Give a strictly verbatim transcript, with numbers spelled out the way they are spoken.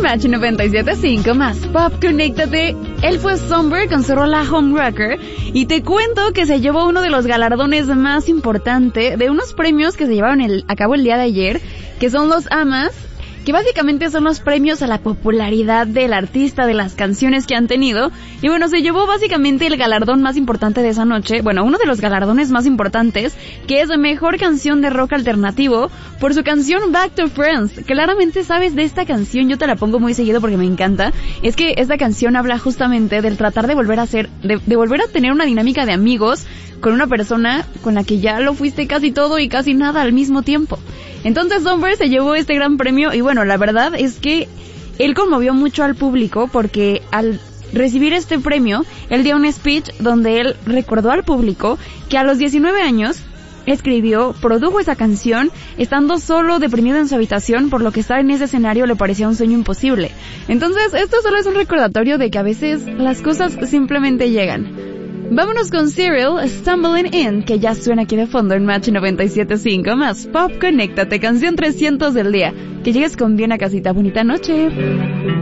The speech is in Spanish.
Match noventa y siete punto cinco más Pop, conéctate. Él fue Somber con su rola Homewrecker y te cuento que se llevó uno de los galardones más importantes de unos premios que se llevaron el, a cabo el día de ayer, que son los A M As, que básicamente son los premios a la popularidad del artista, de las canciones que han tenido. Y bueno, se llevó básicamente el galardón más importante de esa noche, bueno, uno de los galardones más importantes, que es Mejor Canción de Rock Alternativo, por su canción Back to Friends. Claramente sabes de esta canción, yo te la pongo muy seguido porque me encanta. Es que esta canción habla justamente del tratar de volver a ser, de, de volver a tener una dinámica de amigos con una persona con la que ya lo fuiste casi todo y casi nada al mismo tiempo. Entonces Somber se llevó este gran premio y bueno, la verdad es que él conmovió mucho al público porque al recibir este premio, él dio un speech donde él recordó al público que a los diecinueve años escribió, produjo esa canción estando solo, deprimido en su habitación, por lo que estar en ese escenario le parecía un sueño imposible. Entonces esto solo es un recordatorio de que a veces las cosas simplemente llegan. Vámonos con Cyril, Stumbling In, que ya suena aquí de fondo en Match noventa y siete punto cinco más Pop, conéctate, canción trescientos del día. Que llegues con bien a casita, bonita noche.